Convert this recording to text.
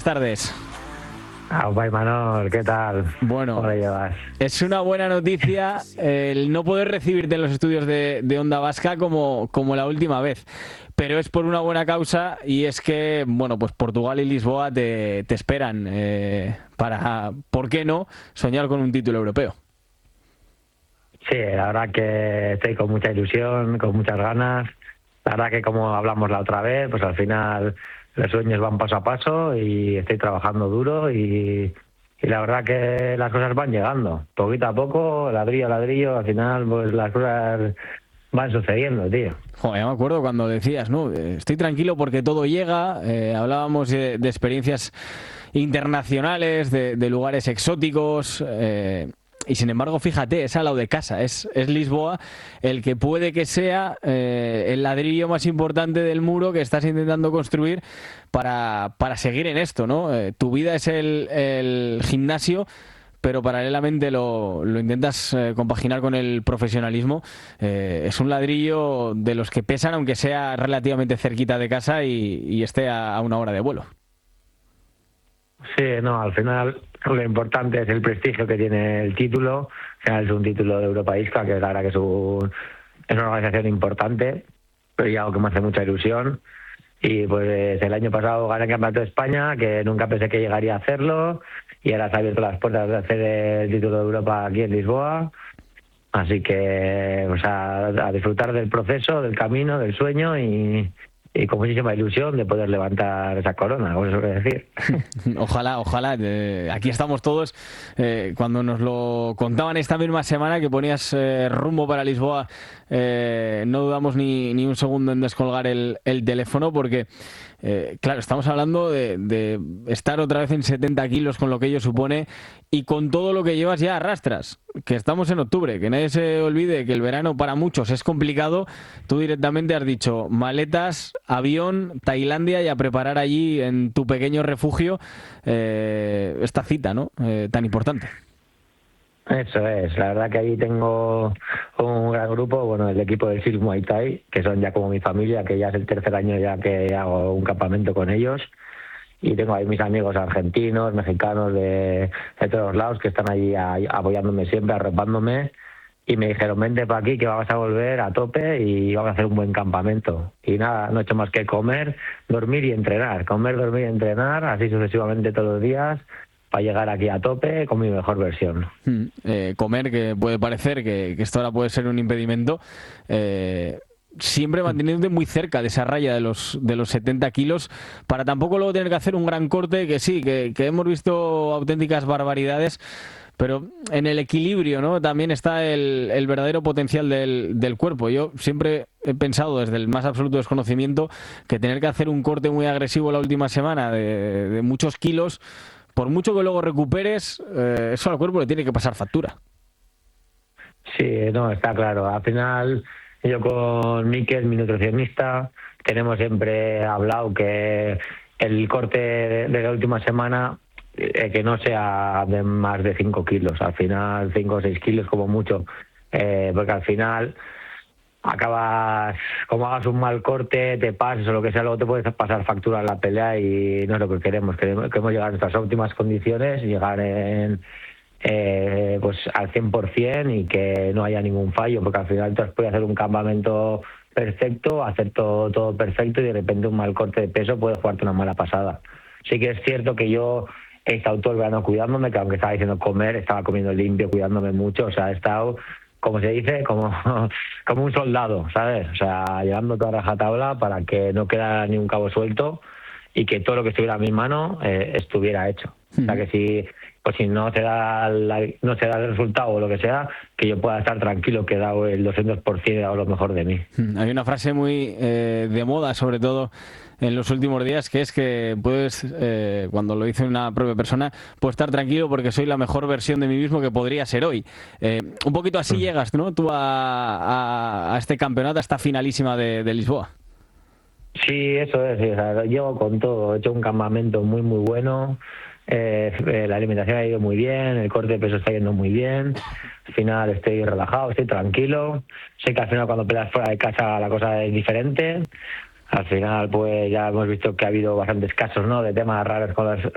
tardes. Manol, ¿qué tal? Bueno, ¿Cómo le llevas? es una buena noticia el no poder recibirte en los estudios de Onda Vasca como la última vez, pero es por una buena causa, y es que, bueno, pues Portugal y Lisboa te esperan para, ¿por qué no?, soñar con un título europeo. Sí, la verdad que estoy con mucha ilusión, con muchas ganas. La verdad que, como hablamos la otra vez, pues al final los sueños van paso a paso y estoy trabajando duro y la verdad que las cosas van llegando. Poquito a poco, ladrillo a ladrillo, al final pues las cosas van sucediendo, tío. Joder, ya me acuerdo cuando decías, ¿no? Estoy tranquilo porque todo llega. Hablábamos de experiencias internacionales, de lugares exóticos. Y sin embargo, fíjate, es al lado de casa, es Lisboa el que puede que sea el ladrillo más importante del muro que estás intentando construir para seguir en esto, ¿no? Tu vida es el gimnasio, pero paralelamente lo intentas compaginar con el profesionalismo. Es un ladrillo de los que pesan, aunque sea relativamente cerquita de casa y esté a una hora de vuelo. Sí, no, al final lo importante es el prestigio que tiene el título. Al final es un título de Europa Isca, que la verdad que es una organización importante, pero ya algo que me hace mucha ilusión. Y pues el año pasado gané el Campeonato de España, que nunca pensé que llegaría a hacerlo, y ahora se ha abierto las puertas de hacer el título de Europa aquí en Lisboa. Así que, o sea, a disfrutar del proceso, del camino, del sueño y con muchísima ilusión de poder levantar esa corona, como se suele decir. Ojalá. Aquí estamos todos. Cuando nos lo contaban esta misma semana que ponías rumbo para Lisboa, no dudamos ni un segundo en descolgar el teléfono, porque claro, estamos hablando de estar otra vez en 70 kilos, con lo que ello supone y con todo lo que llevas ya arrastras. Que estamos en octubre, que nadie se olvide que el verano para muchos es complicado. Tú directamente has dicho maletas, avión, Tailandia, y a preparar allí en tu pequeño refugio esta cita, ¿no? Tan importante. Eso es, la verdad que ahí tengo un gran grupo, bueno, el equipo del Silk Muay Thai, que son ya como mi familia, que ya es el tercer año ya que hago un campamento con ellos, y tengo ahí mis amigos argentinos, mexicanos, de todos lados, que están ahí apoyándome siempre, arropándome, y me dijeron, vente para aquí que vamos a volver a tope y vamos a hacer un buen campamento. Y nada, no he hecho más que comer, dormir y entrenar, así sucesivamente todos los días, para llegar aquí a tope con mi mejor versión. Comer, que puede parecer que esto ahora puede ser un impedimento, siempre manteniéndote muy cerca de esa raya de los 70 kilos, para tampoco luego tener que hacer un gran corte, que sí, que hemos visto auténticas barbaridades, pero en el equilibrio, ¿no?, también está el verdadero potencial del cuerpo. Yo siempre he pensado, desde el más absoluto desconocimiento, que tener que hacer un corte muy agresivo la última semana de muchos kilos, por mucho que luego recuperes, eso al cuerpo le tiene que pasar factura. Sí, no, está claro. Al final, yo con Mikel, mi nutricionista, tenemos siempre hablado que el corte de la última semana, que no sea de más de 5 kilos. Al final, 5 o 6 kilos como mucho. Porque al final acabas, como hagas un mal corte, te pases o lo que sea, luego te puedes pasar factura en la pelea, y no es lo que queremos. Queremos llegar a nuestras óptimas condiciones, llegar pues al 100% y que no haya ningún fallo, porque al final entonces puedes hacer un campamento perfecto, hacer todo perfecto, y de repente un mal corte de peso puede jugarte una mala pasada. Sí que es cierto que yo he estado todo el verano cuidándome, que aunque estaba diciendo comer, estaba comiendo limpio, cuidándome mucho, o sea, he estado, como se dice, como un soldado, ¿sabes? O sea, llevando toda rajatabla para que no quedara ni un cabo suelto y que todo lo que estuviera a mi mano estuviera hecho. O sea, que si no se da el resultado o lo que sea, que yo pueda estar tranquilo, que he dado el 200%, he dado lo mejor de mí. Hay una frase muy de moda, sobre todo en los últimos días, que es que puedes, cuando lo dice una propia persona, puedo estar tranquilo porque soy la mejor versión de mí mismo que podría ser hoy. Un poquito así llegas, ¿no?, tú a este campeonato, a esta finalísima de Lisboa. Sí, eso es. O sea, llego con todo. He hecho un campamento muy, muy bueno. La alimentación ha ido muy bien. El corte de peso está yendo muy bien. Al final estoy relajado, estoy tranquilo. Sé que al final, cuando peleas fuera de casa, la cosa es diferente. Al final, pues ya hemos visto que ha habido bastantes casos, ¿no?, de temas raros con